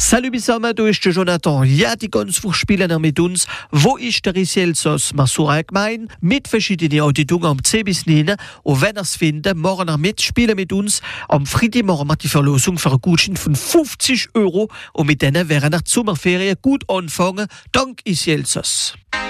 Salut zusammen, du ist der Jonathan. Ja, die ganz Woche spielen mit uns. Wo ist der Risielsos Masura gemein? Mit verschiedenen Auditungen am 10 bis 9. Und wenn ihr es findet, morgen mit, spielen mit uns. Am Freitagmorgen macht die Verlosung für einen Gutschein von 50 €. Und mit denen werden nach die Sommerferien gut anfangen. Dank Risielsos.